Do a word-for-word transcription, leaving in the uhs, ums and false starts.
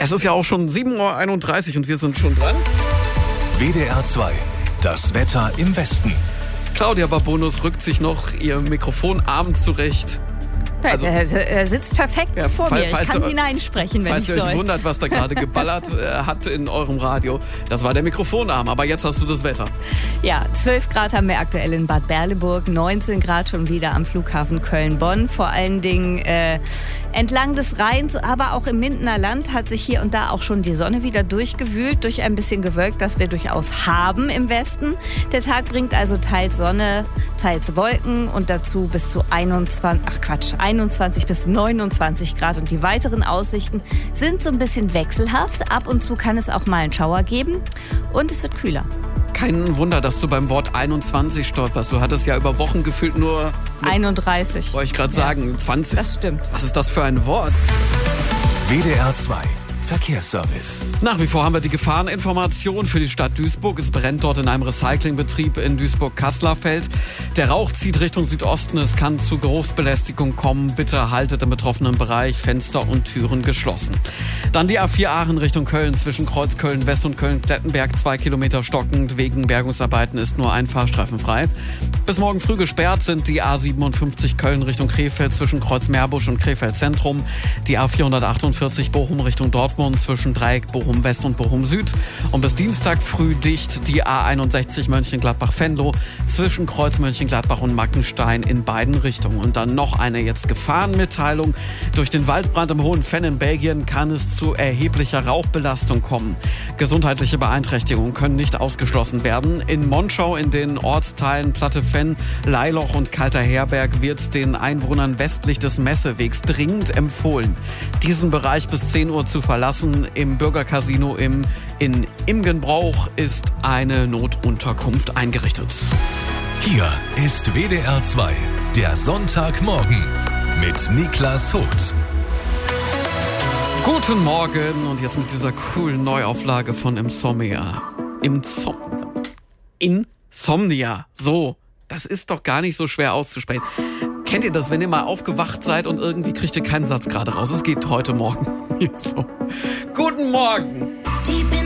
Es ist ja auch schon sieben Uhr einunddreißig und wir sind schon dran. W D R zwei, das Wetter im Westen. Claudia Babonus rückt sich noch ihr Mikrofonarm zurecht. Also, er, er sitzt perfekt ja, vor fall, mir. Ich kann ihr, hineinsprechen, wenn falls ich ihr soll. euch wundert, was da gerade geballert äh, hat in eurem Radio, das war der Mikrofonarm. Aber jetzt hast du das Wetter. Ja, zwölf Grad haben wir aktuell in Bad Berleburg, neunzehn Grad schon wieder am Flughafen Köln-Bonn. Vor allen Dingen äh, entlang des Rheins, aber auch im Mindener Land hat sich hier und da auch schon die Sonne wieder durchgewühlt, durch ein bisschen Gewölk, das wir durchaus haben im Westen. Der Tag bringt also teils Sonne, teils Wolken und dazu bis zu einundzwanzig, ach Quatsch, einundzwanzig bis neunundzwanzig Grad. Und die weiteren Aussichten sind so ein bisschen wechselhaft. Ab und zu kann es auch mal einen Schauer geben und es wird kühler. Kein Wunder, dass du beim Wort einundzwanzig stolperst. Du hattest ja über Wochen gefühlt nur... einunddreißig. Wollte ich gerade sagen, ja. zwanzig. Das stimmt. Was ist das für ein Wort? W D R zwei. Verkehrsservice. Nach wie vor haben wir die Gefahreninformation für die Stadt Duisburg. Es brennt dort in einem Recyclingbetrieb in Duisburg-Kasslerfeld. Der Rauch zieht Richtung Südosten. Es kann zu Geruchsbelästigung kommen. Bitte haltet im betroffenen Bereich Fenster und Türen geschlossen. Dann die A vier Aachen Richtung Köln. Zwischen Kreuz Köln-West und Köln-Klettenberg zwei Kilometer stockend. Wegen Bergungsarbeiten ist nur ein Fahrstreifen frei. Bis morgen früh gesperrt sind die A siebenundfünfzig Köln Richtung Krefeld zwischen Kreuz Meerbusch und Krefeld Zentrum. Die A vierhundertachtundvierzig Bochum Richtung Dortmund zwischen Dreieck Bochum West und Bochum Süd und bis Dienstag früh dicht die A einundsechzig Mönchengladbach-Venlo zwischen Kreuz Mönchengladbach und Mackenstein in beiden Richtungen. Und dann noch eine jetzt Gefahrenmitteilung. Durch den Waldbrand im Hohen Venn in Belgien kann es zu erheblicher Rauchbelastung kommen. Gesundheitliche Beeinträchtigungen können nicht ausgeschlossen werden. In Monschau in den Ortsteilen Platte Venn, Leiloch und Kalter Herberg wird den Einwohnern westlich des Messewegs dringend empfohlen, diesen Bereich bis zehn Uhr zu verlassen. Im Bürgercasino im, in Imgenbrauch ist eine Notunterkunft eingerichtet. Hier ist W D R zwei, der Sonntagmorgen mit Niklas Hoth. Guten Morgen und jetzt mit dieser coolen Neuauflage von Insomnia. Insom- Insomnia, so, das ist doch gar nicht so schwer auszusprechen. Kennt ihr das, wenn ihr mal aufgewacht seid und irgendwie kriegt ihr keinen Satz gerade raus? Es geht heute Morgen hier so. Guten Morgen!